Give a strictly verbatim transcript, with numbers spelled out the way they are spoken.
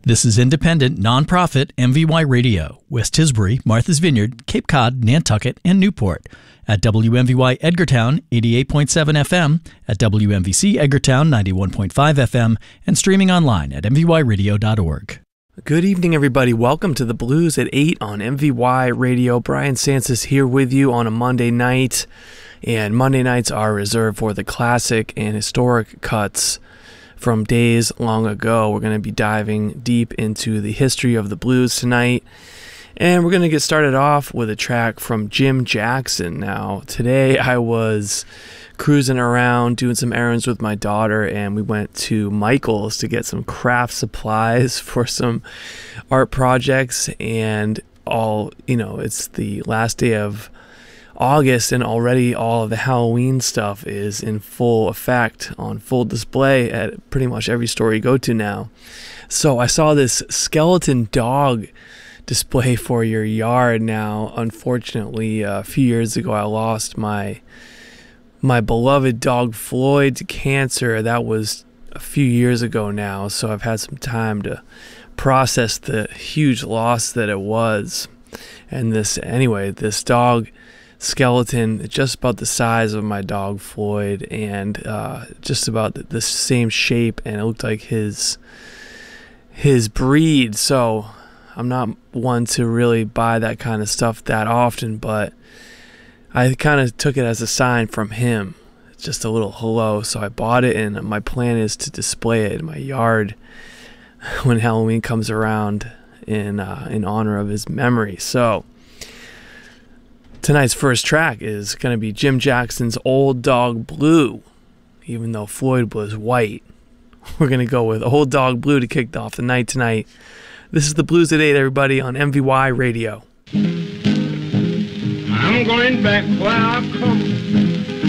This is independent, nonprofit M V Y Radio, West Tisbury, Martha's Vineyard, Cape Cod, Nantucket, and Newport. At W M V Y Edgartown, eighty-eight point seven F M, at W M V C Edgartown, ninety-one point five F M, and streaming online at m v y radio dot org. Good evening, everybody. Welcome to the Blues at eight on M V Y Radio. Brian Sansis here with you on a Monday night, and Monday nights are reserved for the classic and historic cuts from days long ago. We're going to be diving deep into the history of the blues tonight, and we're going to get started off with a track from Jim Jackson. Now, today I was cruising around doing some errands with my daughter, and we went to Michael's to get some craft supplies for some art projects, and all, you know, it's the last day of August, and already all of the Halloween stuff is in full effect, on full display at pretty much every store you go to now. So I saw this skeleton dog display for your yard. Now, unfortunately, a few years ago I lost my my beloved dog Floyd to cancer. That was a few years ago now, so I've had some time to process the huge loss that it was. And this, anyway, this dog skeleton, just about the size of my dog Floyd, and uh, just about the, the same shape, and it looked like his his breed. So I'm not one to really buy that kind of stuff that often, but I kind of took it as a sign from him, just a little hello. So I bought it, and my plan is to display it in my yard when Halloween comes around in uh, in honor of his memory. So tonight's first track is going to be Jim Jackson's Old Dog Blue, even though Floyd was white. We're going to go with Old Dog Blue to kick off the night tonight. This is the Blues at eight, everybody, on M V Y Radio. I'm going back where I come